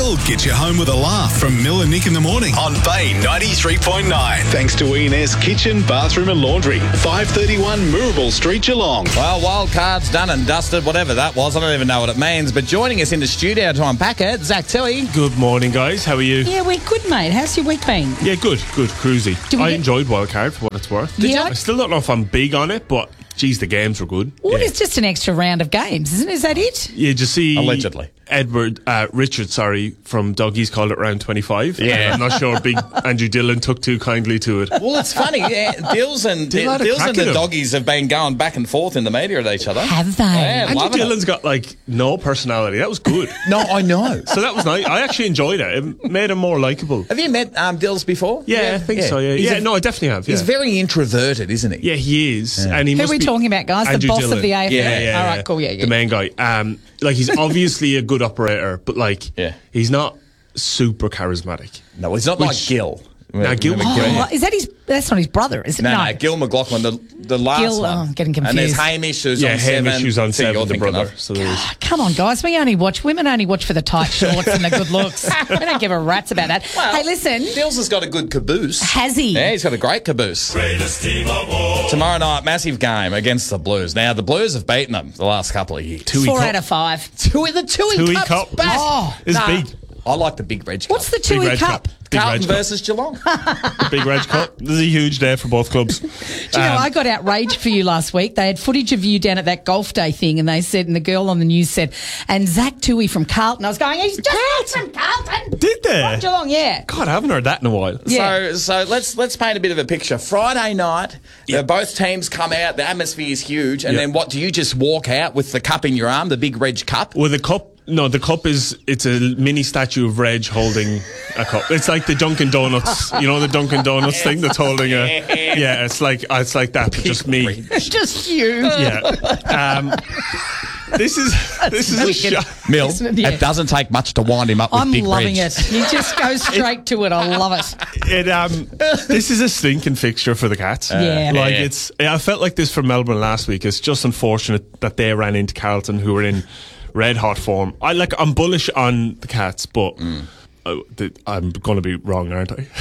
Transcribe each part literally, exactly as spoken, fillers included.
We'll get you home with a laugh from Mill and Nick in the morning on Bay ninety-three point nine. Thanks to E and S Kitchen, Bathroom and Laundry, five thirty-one Moorabool Street, Geelong. Well, wild cards done and dusted, whatever that was. I don't even know what it means. But joining us in the studio to unpack it, Zach Tui. Good morning, guys. How are you? Yeah, we're good, mate. How's your week been? Yeah, good, good, cruisy. get... I enjoyed Wildcard for what it's worth. Did yeah. you? I still don't know if I'm big on it, but geez, the games were good. Well, yeah. it's just an extra round of games, isn't it? Is that it? Yeah, did you see Allegedly. Edward uh, Richard, sorry, from Dougie's called it round twenty-five. Yeah. I'm not sure big Andrew Dillon took too kindly to it. Well, it's funny. Yeah, Dills and, Dill had a Dills crack and the at him. doggies have been going back and forth in the media at each other. Have they? Yeah, Andrew loving it. Dillon's got like no personality. That was good. No, I know. So that was nice. I actually enjoyed it. It made him more likeable. Have you met um, Dills before? Yeah, I think so. Yeah, He's yeah. a- No, I definitely have. Yeah, He's very introverted, isn't he? yeah, he is. And he Who are must we be talking about, guys? The Andrew boss Dillon. of the A F L? Yeah, yeah, All right, yeah. cool, yeah, yeah. The main guy. Um, like he's obviously a good operator, but like Yeah. he's not super charismatic. No, he's not like Which- Gil. Nah, Gil Remember McGrath. Oh, is that his? That's not his brother, is it? No, no, Gil McLaughlin, the, the last Gil- one. oh, I'm getting And there's confused. Hamish, who's Yeah, on Hamish, seven. who's on Who you're seven, the thinking brother. of. So there is. Come on, guys. We only watch, women only watch for the tight shorts and the good looks. We don't give a rat's about that. Well, hey, listen. Dills has got a good caboose. Has he? Yeah, he's got a great caboose. Tomorrow night, massive game against the Blues. Now, the Blues have beaten them the last couple of years. Tui Four Cup. out of five. Tui, the Tui, Tui Cup's Cup. back. Oh, It's Nah, big. I like the Big Reg Cup. What's the Big Tui Reg Cup? Cup. Big Carlton Reg Cup. versus Geelong. The Big Reg Cup. This is a huge day for both clubs. Do you know, I got outraged for you last week. They had footage of you down at that golf day thing, and they said, and the girl on the news said, and Zach Tui from Carlton. I was going, he's just from Carlton. Did they? From Geelong, yeah. God, I haven't heard that in a while. Yeah. So, so let's let's paint a bit of a picture. Friday night, uh, both teams come out. The atmosphere is huge, and Yeah. then what do you just walk out with the cup in your arm, the Big Reg Cup? Well, the cup. No, the cup is, it's a mini statue of Reg holding a cup. It's like the Dunkin' Donuts, you know, the Dunkin' Donuts thing that's holding a, yeah, it's like, it's like that, but just me. Just you. Yeah. Um, this is, this is a wicked. shot. Mill, Isn't it? Yeah. it doesn't take much to wind him up with I'm Big loving Reg. it. You just go straight to it. I love it. It, um, this is a stinking fixture for the Cats. Yeah. Like Yeah. it's, I felt like this for Melbourne last week. It's just unfortunate that they ran into Carlton, who were in red hot form. I like, I'm bullish on the Cats, but uh, the, I'm going to be wrong, aren't I?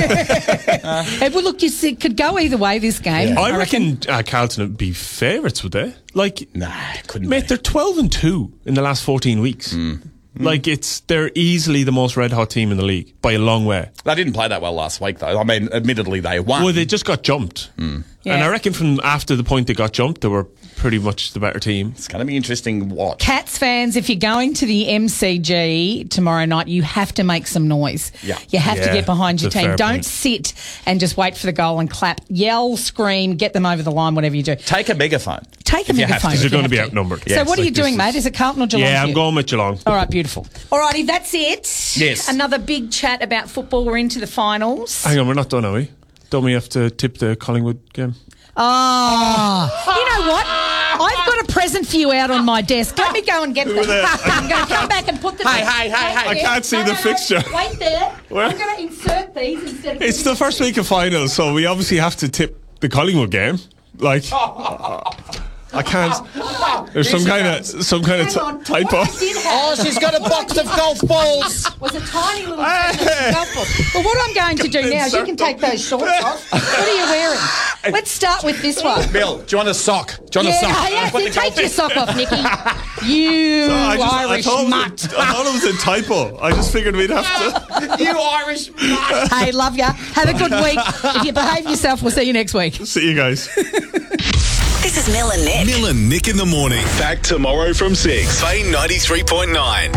Yeah. Hey, well, look, you see, it could go either way, this game. I reckon uh, Carlton would be favourites, would they? Like, Nah, couldn't mate, be. they're twelve and two in the last fourteen weeks. Like, it's they're easily the most red hot team in the league by a long way. They didn't play that well last week, though. I mean, admittedly, they won. Well, they just got jumped, and Yeah. I reckon from after the point they got jumped, they were pretty much the better team. It's going to be interesting to watch. Cats fans, if you're going to the M C G tomorrow night, you have to make some noise. Yeah. You have to Yeah, get behind your it's a team. fair Don't point. sit and just wait for the goal and clap. Yell, scream, get them over the line, whatever you do. Take a megaphone. Take a If you have megaphone. to. if They're you going to have be outnumbered. So Yes, what are like you doing, this mate? is- Is it Carlton or Geelong? Yeah, for I'm you? going with Geelong. All right, beautiful. All righty, that's it. Yes. Another big chat about football. We're into the finals. Hang on, we're not done, are we? Don't we have to tip the Collingwood game? Oh, you know what? I've got a present for you out on my desk. Let me go and get them. I'm going to come back and put them. Hey, hey, hey, hey. I can't see the fixture. Wait there. Where? I'm going to insert these instead of. It's the first week of finals, so we obviously have to tip the Collingwood game. Like, I can't. There's some kind of some kind of Hang on. t- typo. What I did have Oh, she's got a box of golf balls. was a tiny little golf ball. But what I'm going to do now is you can take those shorts off. What are you wearing? Let's start with this one. Bill, do you want a sock? Do you want a Yeah, sock? yeah, Put so the take golf your in. sock off, Nicky. You I just- I Irish thought it was mutt. a- I thought it was a typo. I just figured we'd have to. You Irish mutt. Hey, love ya. Have a good week. If you behave yourself, we'll see you next week. See you guys. This is Mill and Nick. Mill and Nick in the morning. Back tomorrow from six. Bay ninety-three point nine.